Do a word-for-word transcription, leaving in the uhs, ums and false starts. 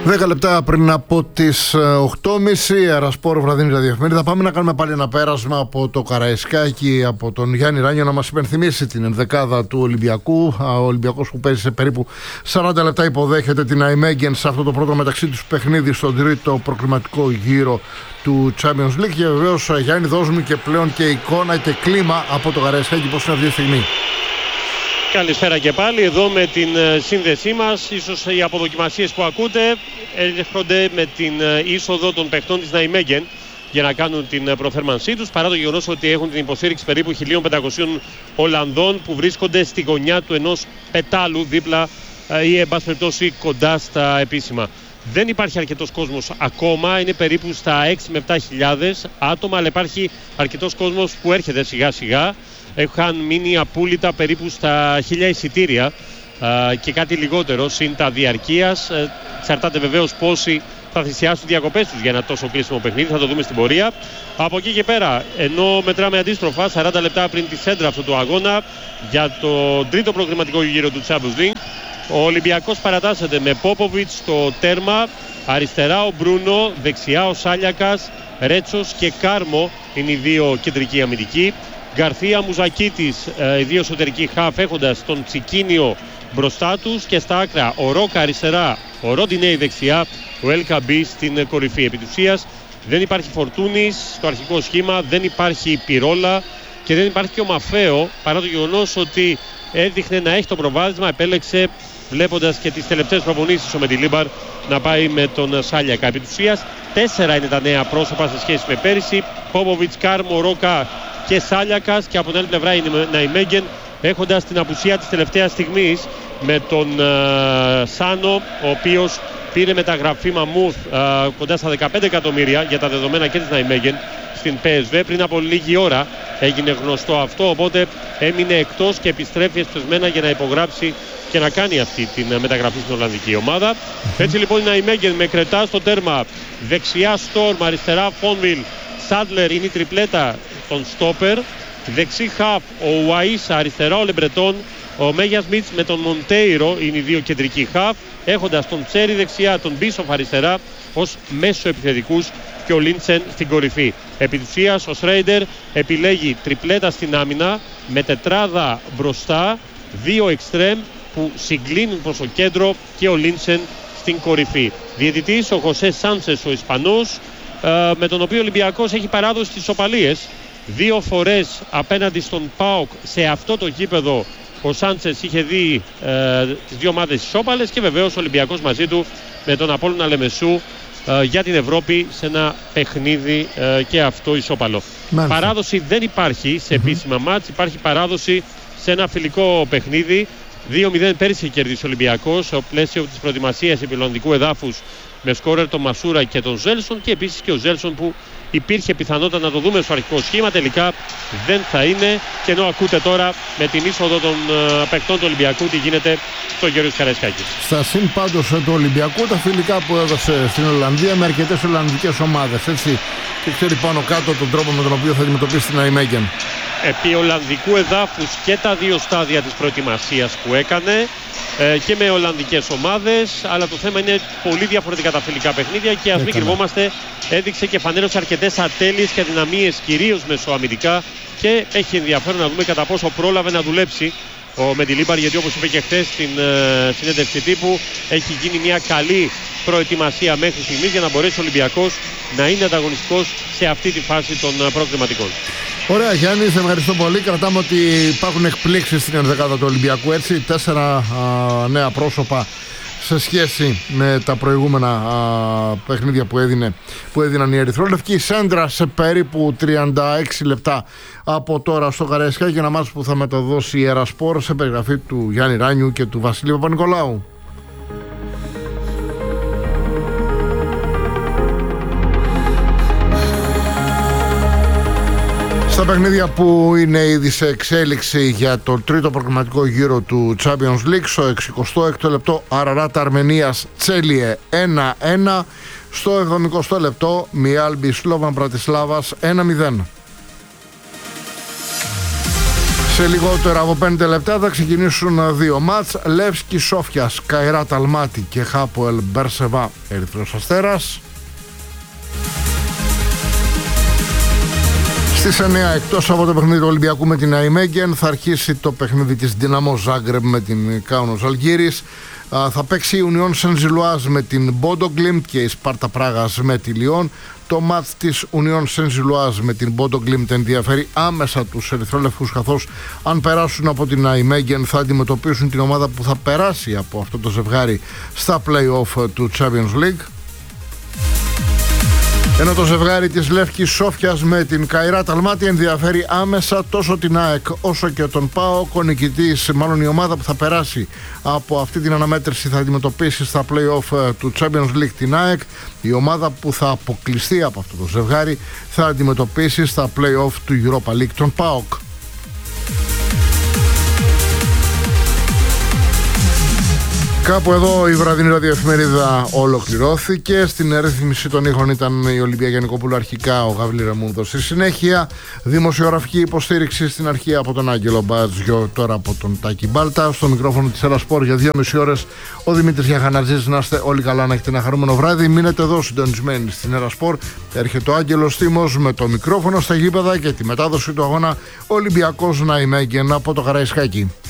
Δέκα λεπτά πριν από τις οκτώ και μισή, Αερασπόρ βραδινή ραδιοεφημερίδα. Πάμε να κάνουμε πάλι ένα πέρασμα από το Καραϊσκάκι, από τον Γιάννη Ράνιο, να μας υπενθυμίσει την ενδεκάδα του Ολυμπιακού. Ο Ολυμπιακός που παίζει σε περίπου σαράντα λεπτά υποδέχεται την Αϊμέγεν σε αυτό το πρώτο μεταξύ τους παιχνίδι στον τρίτο προκριματικό γύρο του Champions League. Και βεβαίως, Γιάννη, δώσουμε και πλέον και εικόνα και κλίμα από το Καραϊσκάκι, πώς είναι αυτή τη στιγμή. Καλησπέρα και πάλι εδώ με την σύνδεσή μας. Ίσως οι αποδοκιμασίες που ακούτε έρχονται με την είσοδο των παιχτών της Ναϊμέγεν για να κάνουν την προθέρμανσή τους, παρά το γεγονός ότι έχουν την υποστήριξη περίπου χίλια πεντακόσιων Ολλανδών που βρίσκονται στη γωνιά του ενός πετάλου δίπλα ή εν πάση περιπτώσει κοντά στα επίσημα. Δεν υπάρχει αρκετός κόσμος ακόμα, είναι περίπου στα έξι με επτά χιλιάδες άτομα, αλλά υπάρχει αρκετός κόσμος που έρχεται σιγά σιγά. Έχουν μείνει απούλητα περίπου στα χίλια εισιτήρια α, και κάτι λιγότερο συν τα διαρκείας. Ε, εξαρτάται βεβαίως πόσοι θα θυσιάσουν διακοπές τους για ένα τόσο κλείσιμο παιχνίδι, θα το δούμε στην πορεία. Από εκεί και πέρα, ενώ μετράμε αντίστροφα σαράντα λεπτά πριν τη σέντρα αυτού του αγώνα για το τρίτο προκριματικό γύρο του Champions League, ο Ολυμπιακός παρατάσσεται με Πόποβιτς στο τέρμα, αριστερά ο Μπρούνο, δεξιά ο Σάλιακας, Ρέτσος και Κάρμο είναι οι δύο κεντρικοί αμυντικοί. Γκαρθία, Μουζακίτης, οι δύο εσωτερικοί χαφ, έχοντας τον Τσικίνιο μπροστά τους, και στα άκρα ο Ρόκα αριστερά, ο Ροντινέι δεξιά, ο Ελκαμπή στην κορυφή. Επί της ουσίας δεν υπάρχει Φορτούνης στο αρχικό σχήμα, δεν υπάρχει Πυρόλα και δεν υπάρχει και ο Μαφέο, παρά το γεγονός ότι έδειχνε να έχει το προβάδισμα. Επέλεξε, βλέποντας και τις τελευταίες προπονήσεις ο Μεντιλίμπαρ, να πάει με τον Σάλιακα. Επί της ουσίας τέσσερα είναι τα νέα πρόσωπα σε σχέση με πέρυσι: Πόποβιτς, Κάρμο, Ρόκα και Σάλιακας, και από την άλλη πλευρά είναι Ναϊμέγεν, έχοντας την απουσία της τελευταίας στιγμής με τον uh, Σάνο, ο οποίος πήρε μεταγραφή Μαμούθ uh, κοντά στα δεκαπέντε εκατομμύρια για τα δεδομένα και της Ναϊμέγεν στην πι ες βι. Πριν από λίγη ώρα έγινε γνωστό αυτό, οπότε έμεινε εκτός και επιστρέφει εσπεσμένα για να υπογράψει και να κάνει αυτή την μεταγραφή στην Ολλανδική ομάδα. Έτσι λοιπόν η Ναϊμέγεν με Κρετά στο τέρμα, δεξιά Στόρμ, αριστερά Φόνβιλ, Σάντλερ είναι η τριπλέτα των στόπερ, δεξί χαφ ο Ουαΐσα, αριστερά ο Λεμπρετών, ο Μέγιας Μίτς με τον Μοντέιρο είναι οι δύο κεντρικοί χαφ, έχοντας τον Τσέρι δεξιά, τον Μπίσοφ αριστερά ως μέσο επιθετικούς και ο Λίντσεν στην κορυφή. Επί της ουσίας ο Σρέιντερ επιλέγει τριπλέτα στην άμυνα με τετράδα μπροστά, δύο εξτρέμ που συγκλίνουν προς το κέντρο και ο Λίντσεν στην κορυφή. Διαιτητής ο Χωσέ Σάντσες ο Ισπανός, με τον οποίο ο Ολυμπιακός έχει παράδοση στις ισοπαλίες. Δύο φορές απέναντι στον ΠΑΟΚ σε αυτό το γήπεδο ο Σάντσες είχε δει ε, τις δύο ομάδες ισόπαλες, και βεβαίως ο Ολυμπιακός μαζί του με τον Απόλλωνα Λεμεσού ε, για την Ευρώπη σε ένα παιχνίδι ε, και αυτό ισόπαλο. Μάλιστα. Παράδοση δεν υπάρχει σε επίσημα mm-hmm. μάτς, υπάρχει παράδοση σε ένα φιλικό παιχνίδι. δύο μηδέν πέρυσι κέρδισε ο Ολυμπιακός στο πλαίσιο της προετοιμασίας επιλονδικού εδάφους με σκόρερ τον Μασούρα και τον Ζέλσον, και επίσης και ο Ζέλσον που υπήρχε πιθανότητα να το δούμε στο αρχικό σχήμα, τελικά δεν θα είναι. Και ενώ ακούτε τώρα με την είσοδο των uh, παικτών του Ολυμπιακού τι γίνεται στο Γεώργιος Καραϊσκάκης. Στα συν πάντως του Ολυμπιακού τα φιλικά που έδωσε στην Ολλανδία με αρκετές ολλανδικές ομάδες, έτσι, και ξέρει πάνω κάτω τον τρόπο με τον οποίο θα αντιμετωπίσει την Αϊμέγεν. Επί Ολλανδικού εδάφους και τα δύο στάδια της προετοιμασίας που έκανε ε, και με Ολλανδικές ομάδες, αλλά το θέμα είναι πολύ διαφορετικά τα φιλικά παιχνίδια, και ας μην κρυβόμαστε, έδειξε και φανέρωσε αρκετές ατέλειες και αδυναμίες κυρίως μεσοαμυντικά, και έχει ενδιαφέρον να δούμε κατά πόσο πρόλαβε να δουλέψει ο Μεντιλίμπαρ, γιατί όπως είπε και χθες στην ε, συνέντευξη τύπου, έχει γίνει μια καλή προετοιμασία μέχρι στιγμής για να μπορέσει ο Ολυμπιακός να είναι ανταγωνιστικός σε αυτή τη φάση των ε, προκριματικών. Ωραία, Γιάννη, σε ευχαριστώ πολύ. Κρατάμε ότι υπάρχουν εκπλήξεις στην ενδεκάδα του Ολυμπιακού, έτσι, τέσσερα α, νέα πρόσωπα σε σχέση με τα προηγούμενα α, παιχνίδια που, έδινε, που έδιναν οι Ερυθρόλευκοι. Σέντρα σε περίπου τριάντα έξι λεπτά από τώρα στο Καραϊσκάκι, για ένα μάτς που θα μεταδώσει η Αερασπόρ σε περιγραφή του Γιάννη Ράνιου και του Βασιλείου Παπα-Νικολάου. Στα παιχνίδια που είναι ήδη σε εξέλιξη για το τρίτο προγραμματικό γύρο του Champions League, στο εξηκοστό έκτο λεπτό Αραράτ Αρμενίας Τσέλιε ένα ένα, στο εβδομηκοστό λεπτό Μιάλμπι Σλόβαν Πρατισλάβας ένα μηδέν. Σε λιγότερο από πέντε λεπτά θα ξεκινήσουν δύο μάτς. Λεύσκι Σόφιας, Καϊράτ Αλμάτι και Χάποελ Μπερσεβά, Ερυθρός Αστέρας. Στις εννιά, εκτός από το παιχνίδι του Ολυμπιακού με την Αϊμέγεν, θα αρχίσει το παιχνίδι της Δυναμό Ζάγκρεπ με την Κάουνος Αλγύρης. Θα παίξει η Ουνιόν Σεν-Ζιλουάζ με την Μπόντο Γκλίμπτ και η Σπάρτα Πράγας με τη Λιόν. Το μάτς της Ουνιόν Σεν-Ζιλουάζ με την Μπόντο Γκλίμπτ ενδιαφέρει άμεσα τους ερυθρόλευκους, καθώς αν περάσουν από την Αϊμέγεν θα αντιμετωπίσουν την ομάδα που θα περάσει από αυτό το ζευγάρι στα play-off του Champions League. Ενώ το ζευγάρι της Λεύκης Σόφιας με την Καϊράτ Αλμάτι ενδιαφέρει άμεσα τόσο την ΑΕΚ όσο και τον ΠΑΟΚ. Ο νικητής, μάλλον η ομάδα που θα περάσει από αυτή την αναμέτρηση, θα αντιμετωπίσει στα play-off του Champions League την ΑΕΚ. Η ομάδα που θα αποκλειστεί από αυτό το ζευγάρι θα αντιμετωπίσει στα play-off του Europa League τον ΠΑΟΚ. Κάπου εδώ η βραδινή ραδιοεφημερίδα ολοκληρώθηκε. Στην ρύθμιση των ήχων ήταν η Ολυμπία Γιαννικόπουλου αρχικά, ο Γαβλή Ρεμούνδος στη συνέχεια. Δημοσιογραφική υποστήριξη στην αρχή από τον Άγγελο Μπάτζιο, τώρα από τον Τάκη Μπάλτα. Στο μικρόφωνο της Ελασπορ για δύο και μισή ώρες ο Δημήτρης Γιαχανατζής. Να είστε όλοι καλά, να έχετε ένα χαρούμενο βράδυ. Μείνετε εδώ συντονισμένοι στην Ελασπορ. Έρχεται ο Άγγελος Τίμος με το μικρόφωνο στα γήπεδα και τη μετάδοση του αγώνα Ολυμπιακός Ναϊμέγεν από το Καραϊσκάκι.